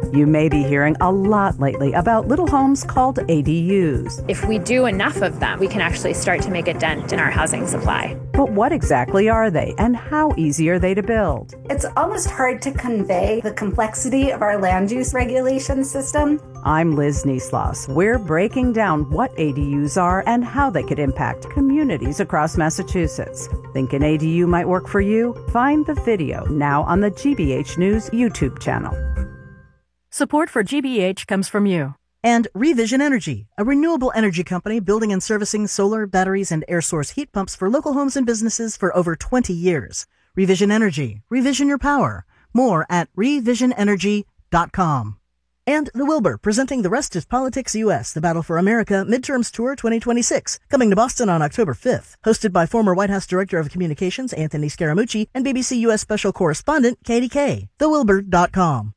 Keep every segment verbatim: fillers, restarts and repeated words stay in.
You may be hearing a lot lately about little homes called A D Us. If we do enough of them, we can actually start to make a dent in our housing supply. But what exactly are they, and how easy are they to build? It's almost hard to convey the complexity of our land use regulation system. I'm Liz Niesloss. We're breaking down what A D Us are and how they could impact communities across Massachusetts. Think an A D U might work for you? Find the video now on the G B H News YouTube channel. Support for G B H comes from you. And Revision Energy, a renewable energy company building and servicing solar, batteries, and air source heat pumps for local homes and businesses for over twenty years. Revision Energy. Revision your power. More at revision energy dot com. And The Wilbur, presenting The Rest is Politics U S, the Battle for America Midterms Tour twenty twenty-six, coming to Boston on October fifth. Hosted by former White House Director of Communications Anthony Scaramucci and B B C U S Special Correspondent Katie Kay. the wilbur dot com.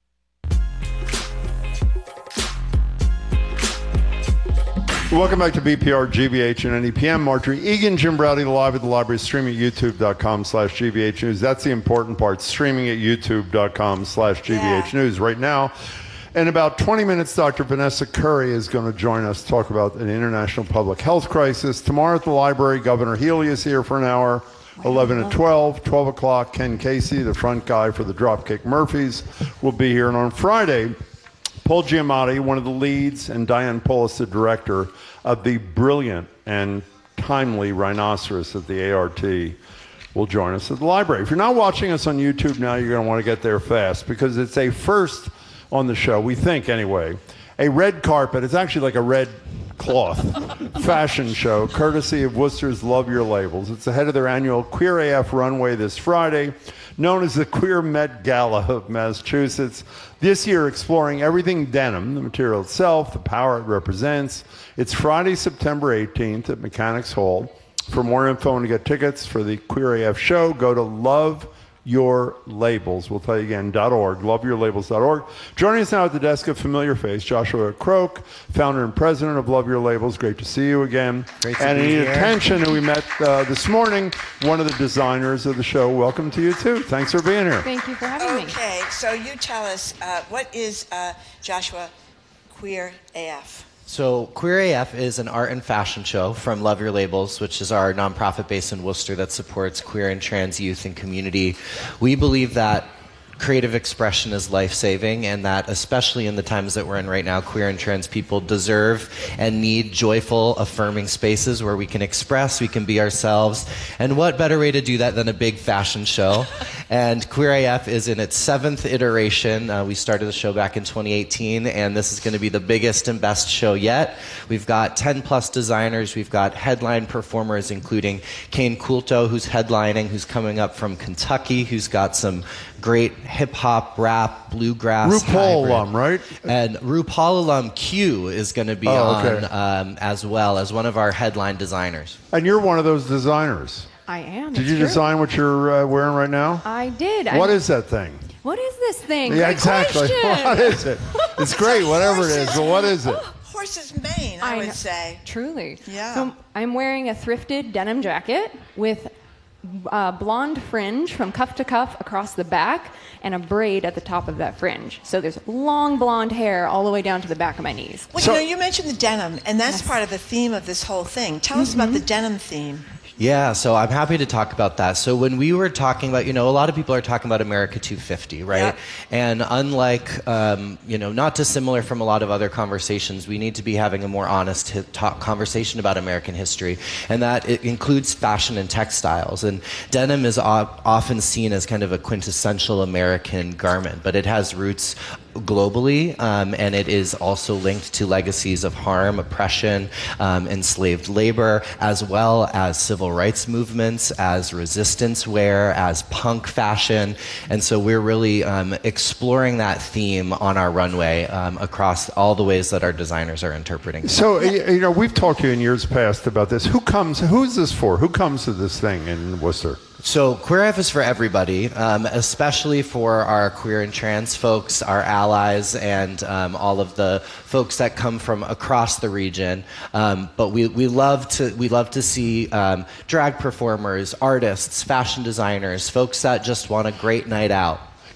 Welcome back to B P R, G B H, and N E P M. Marjorie Egan, Jim Browdy, live at the library, streaming at youtube.com slash GBH News. That's the important part, streaming at youtube.com slash GBH News right now. In about twenty minutes, Doctor Vanessa Curry is going to join us to talk about an international public health crisis. Tomorrow at the library, Governor Healy is here for an hour, eleven to twelve, twelve o'clock, Ken Casey, the front guy for the Dropkick Murphys, will be here. And on Friday, Paul Giamatti, one of the leads, and Diane Paulus, the director of the brilliant and timely Rhinoceros at the A R T, will join us at the library. If you're not watching us on YouTube now, you're going to want to get there fast because it's a first on the show, we think anyway. A red carpet, it's actually like a red cloth fashion show, courtesy of Worcester's Love Your Labels. It's ahead of their annual Queer A F runway this Friday, known as the Queer Met Gala of Massachusetts. This year, exploring everything denim, the material itself, the power it represents. It's Friday, September eighteenth at Mechanics Hall. For more info and to get tickets for the Queer A F show, go to Love Your Labels. We'll tell you again, .org, love your labels dot org. Joining us now at the desk, a familiar face, Joshua Croak, founder and president of Love Your Labels. Great to see you again. Great to and be Anita here. Tension, who we met uh, this morning, one of the designers of the show. Welcome to you, too. Thanks for being here. Thank you for having me. Okay, so you tell us, uh, what is, uh, Joshua, Queer A F? So Queer A F is an art and fashion show from Love Your Labels, which is our nonprofit based in Worcester that supports queer and trans youth and community. We believe that creative expression is life-saving, and that especially in the times that we're in right now, queer and trans people deserve and need joyful, affirming spaces where we can express, we can be ourselves. And what better way to do that than a big fashion show? And Queer A F is in its seventh iteration. Uh, we started the show back in twenty eighteen, and this is going to be the biggest and best show yet. We've got ten plus designers. We've got headline performers, including Kane Coulto, who's headlining, who's coming up from Kentucky, who's got some great hip-hop, rap, bluegrass, RuPaul hybrid. alum, right? And RuPaul alum Q is going to be Oh, okay. on um, as well as one of our headline designers. And you're one of those designers. I am. Did it's you true. design what you're uh, wearing right now? I did. What I, is that thing? What is this thing? Yeah, Great exactly. question. What is it? It's great, whatever it is, but what is it? Horse's mane, I, I would know. say. Truly. Yeah. So I'm wearing a thrifted denim jacket with uh, blonde fringe from cuff to cuff across the back and a braid at the top of that fringe. So there's long blonde hair all the way down to the back of my knees. Well, So- you know, you mentioned the denim, and that's Yes. part of the theme of this whole thing. Tell us about the denim theme. Yeah, so I'm happy to talk about that. So when we were talking about, you know, a lot of people are talking about America two fifty, right? Yep. And unlike, um, you know, not dissimilar from a lot of other conversations, we need to be having a more honest hi- talk conversation about American history. And that it includes fashion and textiles. And denim is o- often seen as kind of a quintessential American garment, but it has roots globally, um, and it is also linked to legacies of harm, oppression, um, enslaved labor, as well as civil rights movements, as resistance wear, as punk fashion. And so we're really um, exploring that theme on our runway um, across all the ways that our designers are interpreting it. So, y- you know, we've talked to you in years past about this. Who comes, who's this for? Who comes to this thing in Worcester? So Queer A F is for everybody, um, especially for our queer and trans folks, our allies, and um, all of the folks that come from across the region. Um, but we, we love to we love to see um, drag performers, artists, fashion designers, folks that just want a great night out.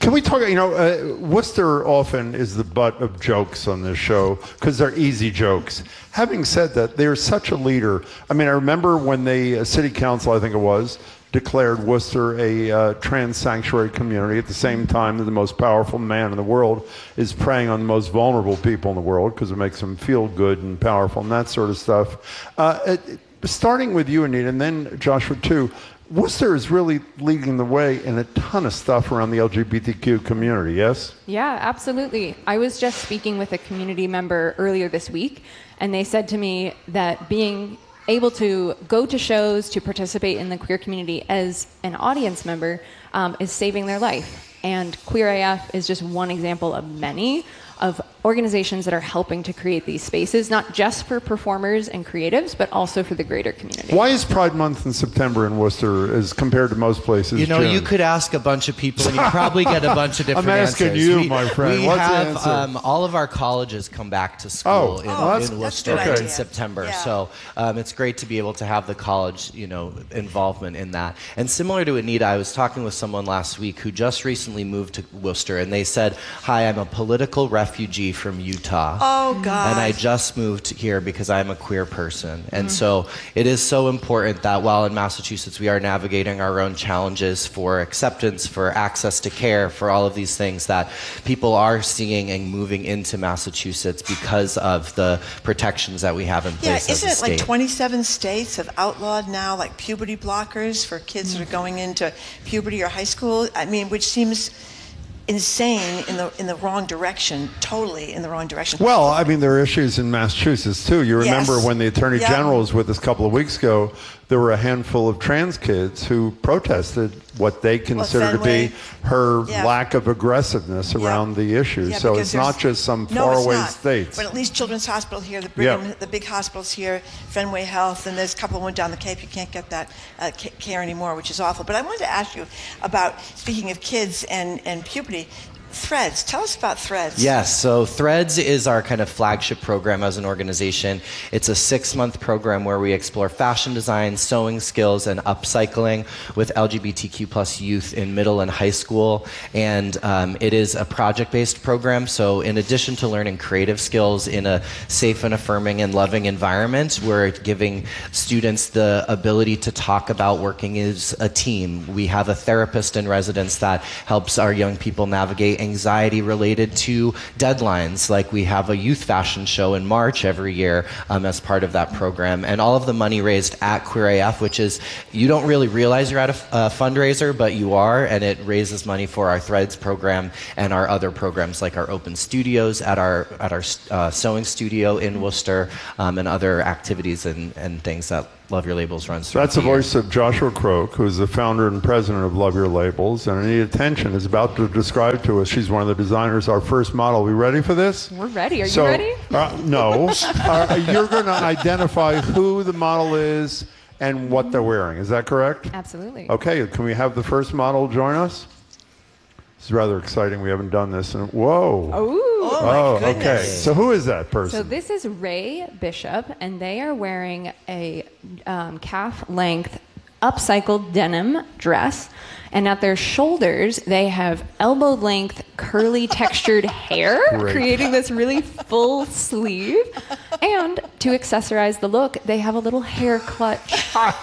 Can we talk, you know, uh, Worcester often is the butt of jokes on this show because they're easy jokes. Having said that, they're such a leader. I mean, I remember when the uh, city council, I think it was, declared Worcester a uh, trans sanctuary community at the same time that the most powerful man in the world is preying on the most vulnerable people in the world because it makes them feel good and powerful and that sort of stuff. Uh, it, starting with you, Anita, and then Joshua too, Worcester is really leading the way in a ton of stuff around the L G B T Q community, yes? Yeah, absolutely. I was just speaking with a community member earlier this week, and they said to me that being able to go to shows, to participate in the queer community as an audience member um, is saving their life. And Queer A F is just one example of many of organizations that are helping to create these spaces, not just for performers and creatives, but also for the greater community. Why is Pride Month in September in Worcester as compared to most places? You know, June? you could ask a bunch of people and you probably get a bunch of different I'm asking answers. you, we, my friend. We What's have the answer? Um, all of our colleges come back to school Oh, in, oh, that's- in that's Worcester a good in idea. September. Yeah. So um, it's great to be able to have the college, you know, involvement in that. And similar to Anita, I was talking with someone last week who just recently moved to Worcester, and they said, "Hi, I'm a political refugee from Utah." Oh, God. And I just moved here because I'm a queer person. And Mm. so it is so important that while in Massachusetts we are navigating our own challenges for acceptance, for access to care, for all of these things, that people are seeing and moving into Massachusetts because of the protections that we have in Yeah, place as isn't a it like state. twenty-seven states have outlawed now like puberty blockers for kids that are going into puberty or high school? I mean, which seems insane in the in the wrong direction, totally in the wrong direction. Well, I mean, there are issues in Massachusetts, too. You remember Yes. when the Attorney Yeah. General was with us a couple of weeks ago, there were a handful of trans kids who protested what they consider to be Fenway. her Yeah. lack of aggressiveness Yeah. around the issue. Yeah, so because it's not there's- just some no, faraway it's not. states. But at least Children's Hospital here, the Yeah. Brigham, the big hospitals here, Fenway Health, and there's a couple went down the Cape. You can't get that uh, ca- care anymore, which is awful. But I wanted to ask you about, speaking of kids and, and puberty, Threads. Tell us about Threads. Yes, so Threads is our kind of flagship program as an organization. It's a six-month program where we explore fashion design, sewing skills, and upcycling with L G B T Q plus youth in middle and high school. And um, it is a project-based program, so in addition to learning creative skills in a safe and affirming and loving environment, we're giving students the ability to talk about working as a team. We have a therapist in residence that helps our young people navigate anxiety related to deadlines. Like we have a youth fashion show in March every year um, as part of that program. And all of the money raised at Queer A F, which is, you don't really realize you're at a, a fundraiser, but you are, and it raises money for our Threads program and our other programs like our open studios at our at our uh, sewing studio in Worcester um, and other activities and, and things that Love Your Labels runs through. That's the voice of Joshua Croak, who's the founder and president of Love Your Labels. And Anita Tension is about to describe to us, she's one of the designers, our first model. We ready for this? We're ready. Are So, you ready? Uh, no. uh, you're going to identify who the model is and what they're wearing. Is that correct? Absolutely. Okay, can we have the first model join us? This is rather exciting. We haven't done this. In, whoa. Ooh. Oh, my Oh, goodness. okay. So who is that person? So this is Ray Bishop, and they are wearing a um, calf-length upcycled denim dress. And at their shoulders, they have elbow-length, curly, textured hair, Great. creating this really full sleeve. And to accessorize the look, they have a little hair clutch.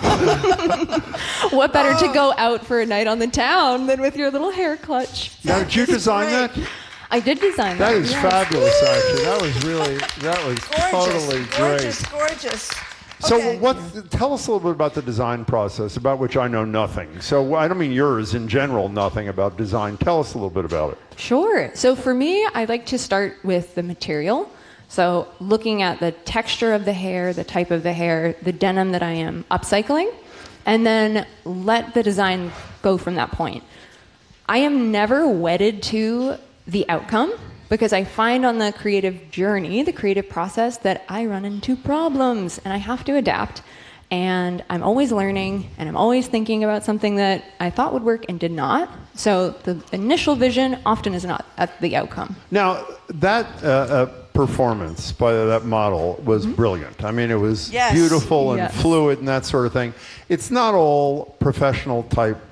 What better to go out for a night on the town than with your little hair clutch? Now, did you design that? I did design That that. is yes. fabulous, actually. That was really, that was Gorgeous. totally gorgeous, great. gorgeous. So Okay. what, tell us a little bit about the design process, about which I know nothing. So I don't mean yours, in general, nothing about design. Tell us a little bit about it. Sure. So for me, I like to start with the material. So looking at the texture of the hair, the type of the hair, the denim that I am upcycling, and then let the design go from that point. I am never wedded to the outcome because I find on the creative journey, the creative process, that I run into problems and I have to adapt. And I'm always learning and I'm always thinking about something that I thought would work and did not. So the initial vision often is not at the outcome. Now, that uh, uh, performance by that model was brilliant. I mean, it was Yes. beautiful and Yes. fluid and that sort of thing. It's not all professional type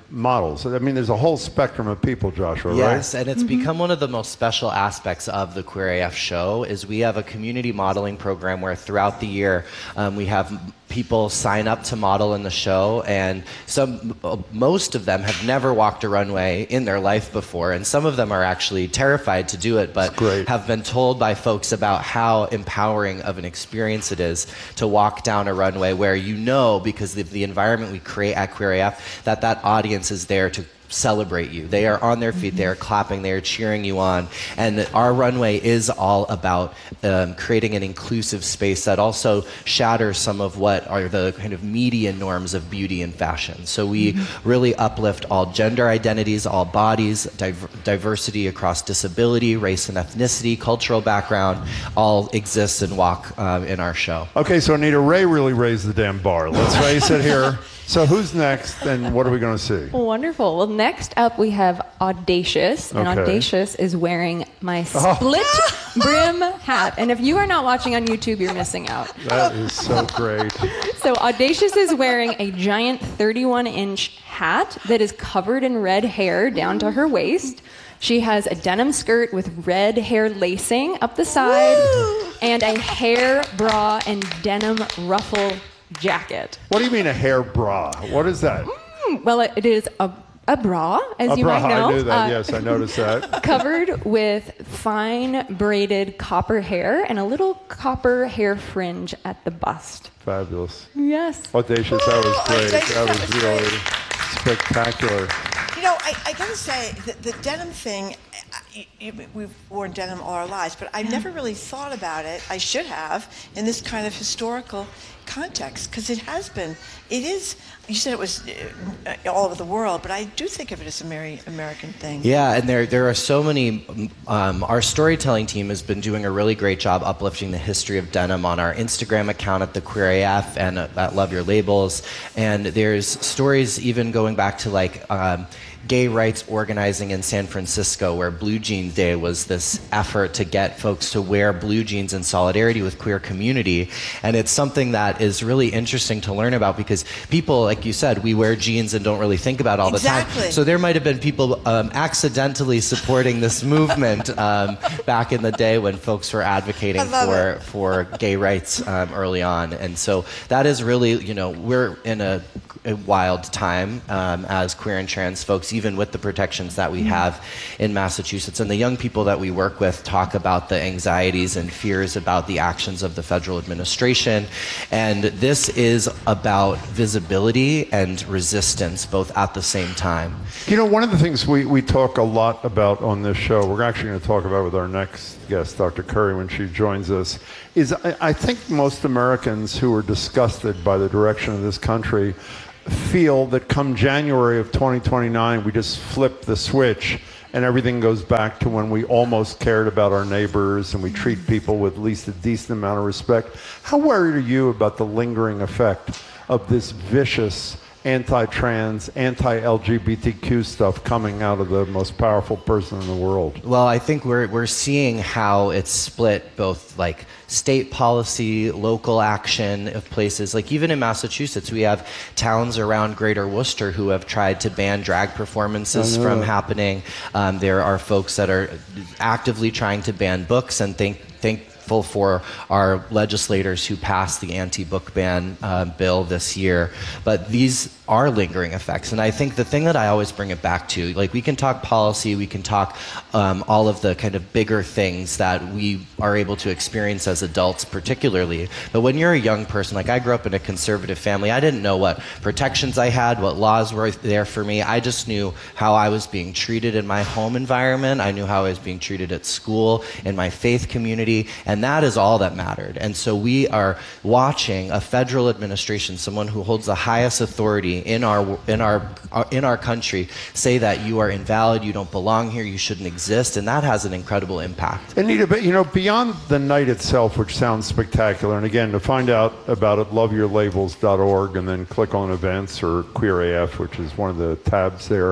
models. I mean, there's a whole spectrum of people, Joshua, right? Yes, and it's mm-hmm. become one of the most special aspects of the Queer A F show is we have a community modeling program where throughout the year um, we have people sign up to model in the show, and some, most of them have never walked a runway in their life before, and some of them are actually terrified to do it, but have been told by folks about how empowering of an experience it is to walk down a runway where you know, because of the environment we create at Queer A F, that that audience is there to celebrate you. They are on their feet, they are clapping, they are cheering you on. And our runway is all about um, creating an inclusive space that also shatters some of what are the kind of media norms of beauty and fashion. So we mm-hmm. really uplift all gender identities, all bodies, div- diversity across disability, race and ethnicity, cultural background, all exist and walk um, in our show. Okay, so Anita, Ray really raised the damn bar. Let's raise it here. So who's next, and what are we going to see? Wonderful. Well, next up we have Audacious, and Okay. Audacious is wearing my split brim hat. And if you are not watching on YouTube, you're missing out. That is so great. So Audacious is wearing a giant thirty-one inch hat that is covered in red hair down to her waist. She has a denim skirt with red hair lacing up the side, Woo! and a hair bra and denim ruffle jacket. What do you mean a hair bra? What is that? Mm, well, it, it is a, a bra, as a you bra. might know. I knew that. Uh, yes, I noticed that. Covered with fine braided copper hair and a little copper hair fringe at the bust. Fabulous. Yes. Audacious. That was great. Audacious, that was that was really great. spectacular. You know, I, I gotta say, the, the denim thing, I, you, we've worn denim all our lives, but I never really thought about it, I should have, in this kind of historical context, because it has been, it is, you said it was uh, all over the world, but I do think of it as a very American thing. Yeah, and there there are so many, um, our storytelling team has been doing a really great job uplifting the history of denim on our Instagram account at the Queer A F and at Love Your Labels, and there's stories even going back to like, um, gay rights organizing in San Francisco, where Blue Jeans Day was this effort to get folks to wear blue jeans in solidarity with queer community. And it's something that is really interesting to learn about because people, like you said, we wear jeans and don't really think about all exactly. the time. So there might have been people um, accidentally supporting this movement um, back in the day when folks were advocating for, it. for gay rights um, early on. And so that is really, you know, we're in a, a wild time um, as queer and trans folks, even with the protections that we have in Massachusetts. And the young people that we work with talk about the anxieties and fears about the actions of the federal administration. And this is about visibility and resistance both at the same time. You know, one of the things we, we talk a lot about on this show, we're actually going to talk about with our next guest, Doctor Curry, when she joins us, is I, I think most Americans who are disgusted by the direction of this country feel that come January of twenty twenty-nine, we just flip the switch and everything goes back to when we almost cared about our neighbors and we treat people with at least a decent amount of respect. How worried are you about the lingering effect of this vicious anti-trans, anti-L G B T Q stuff coming out of the most powerful person in the world? Well, I think we're we're seeing how it's split both like state policy, local action of places. Like even in Massachusetts, we have towns around Greater Worcester who have tried to ban drag performances from happening. Um, there are folks that are actively trying to ban books and think think for our legislators who passed the anti-book ban uh, bill this year. But these are lingering effects. And I think the thing that I always bring it back to, like we can talk policy, we can talk um, all of the kind of bigger things that we are able to experience as adults particularly. But when you're a young person, like I grew up in a conservative family, I didn't know what protections I had, what laws were there for me. I just knew how I was being treated in my home environment. I knew how I was being treated at school, in my faith community, and that is all that mattered. And so we are watching a federal administration, someone who holds the highest authority in our in our in our country, say that you are invalid, you don't belong here, you shouldn't exist, and that has an incredible impact. Anita, but you know, beyond the night itself, which sounds spectacular, and again, to find out about it, love your labels dot org, and then click on events or Queer A F, which is one of the tabs there.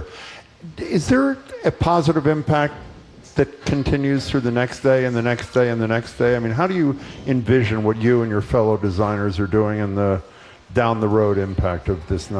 Is there a positive impact that continues through the next day and the next day and the next day? I mean, how do you envision what you and your fellow designers are doing and the down the road impact of this night?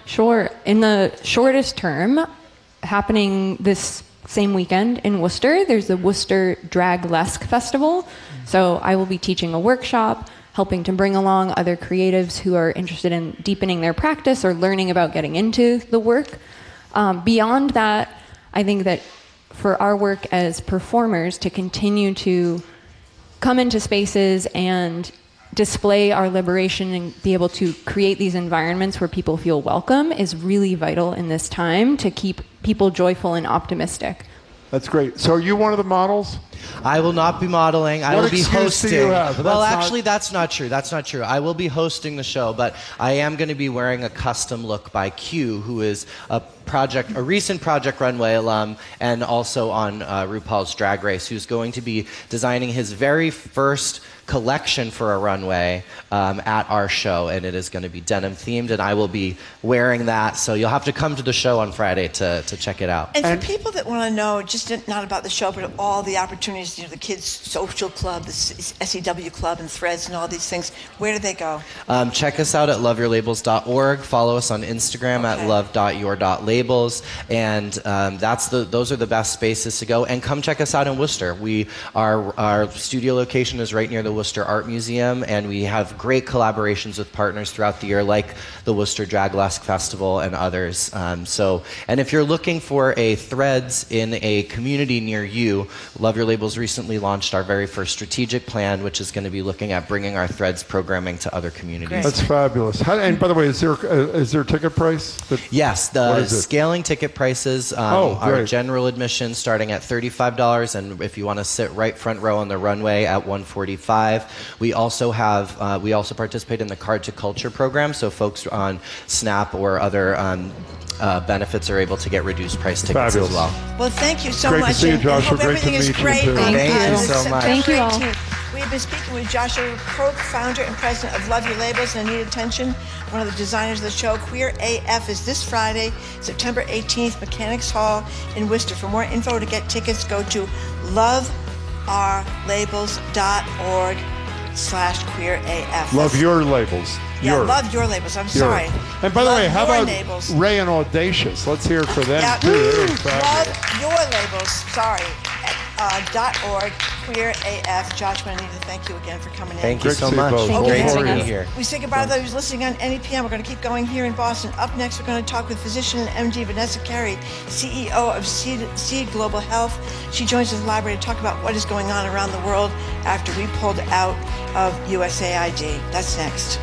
Sure. In the shortest term, happening this same weekend in Worcester, there's the Worcester Draglesque Festival. So I will be teaching a workshop, helping to bring along other creatives who are interested in deepening their practice or learning about getting into the work. Um, beyond that, I think that for our work as performers to continue to come into spaces and display our liberation and be able to create these environments where people feel welcome is really vital in this time to keep people joyful and optimistic. That's great. So are you one of the models? I will not be modeling. I What will be excuse hosting. do you have? Well, That's actually, not- that's not true. That's not true. I will be hosting the show, but I am going to be wearing a custom look by Q, who is a project, a recent Project Runway alum, and also on uh, RuPaul's Drag Race, who's going to be designing his very first collection for a runway um, at our show, and it is going to be denim themed, and I will be wearing that. So you'll have to come to the show on Friday to to check it out. And for people that want to know, just not about the show, but all the opportunities, you know, the Kids Social Club, the S E W Club, and Threads, and all these things, where do they go? Um, check us out at love your labels dot org. Follow us on Instagram Okay. at love dot your dot labels, and um, that's the those are the best spaces to go. And come check us out in Worcester. We our our studio location is right near the Worcester Art Museum, and we have great collaborations with partners throughout the year, like the Worcester Draglesque Festival and others. Um, so, and if you're looking for a Threads in a community near you, Love Your Labels recently launched our very first strategic plan, which is going to be looking at bringing our Threads programming to other communities. That's fabulous. How, and by the way, is there uh, is there a ticket price? That, Yes, What the is it? scaling ticket prices um, Oh, are great. general admission starting at thirty-five dollars, and if you want to sit right front row on the runway at one forty-five. We also have uh, we also participate in the Card to Culture program, so folks on SNAP or other um, uh, benefits are able to get reduced price tickets Fabulous. as well. Well, thank you so Great to much. see you, and- and Joshua. hope Great to everything is meet you, great. too. on, Thank uh, you so September much. Thank you all. eighteenth. We have been speaking with Joshua Croak, founder and president of Love Your Labels, and Anita Tension, one of the designers of the show. Queer A F is this Friday, September eighteenth, Mechanics Hall in Worcester. For more info to get tickets, go to love our labels dot org slash queer A F. Love your labels. Yeah, your. love your labels. I'm Your. sorry. And by the Love way, how your about labels. Ray and Audacious? Let's hear it for them Yeah, too. They're love fabulous. your labels. Sorry. At, uh, dot org, queer A F. Joshua and Anita, thank you again for coming in. Thank you Great so to see you much. both. Thank Great you for to having be us. here. We say goodbye to those listening on N E P M. We're going to keep going here in Boston. Up next, we're going to talk with physician and M D Vanessa Carey, C E O of Seed, Seed Global Health. She joins us in the library to talk about what is going on around the world after we pulled out of U S A I D. That's next.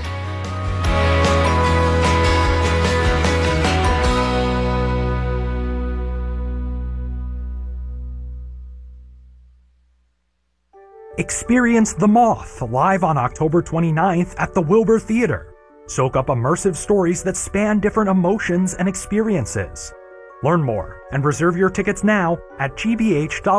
Experience The Moth live on October twenty-ninth at the Wilbur Theater. Soak up immersive stories that span different emotions and experiences. Learn more and reserve your tickets now at g b h dot